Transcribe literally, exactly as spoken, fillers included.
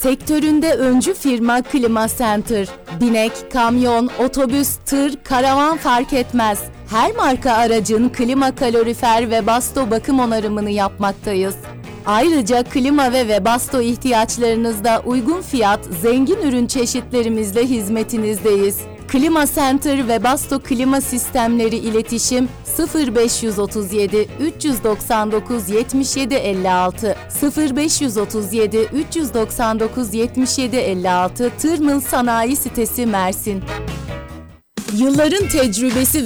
Sektöründe öncü firma Klima Center. Binek, kamyon, otobüs, tır, karavan fark etmez. Her marka aracın klima, kalorifer ve basto bakım onarımını yapmaktayız. Ayrıca klima ve Webasto ihtiyaçlarınızda uygun fiyat, zengin ürün çeşitlerimizle hizmetinizdeyiz. Klima Center ve Webasto klima sistemleri iletişim sıfır beş otuz yedi üç doksan dokuz yetmiş yedi elli altı sıfır beş otuz yedi üç doksan dokuz yetmiş yedi elli altı Tırmıl Sanayi Sitesi Mersin. Yılların tecrübesi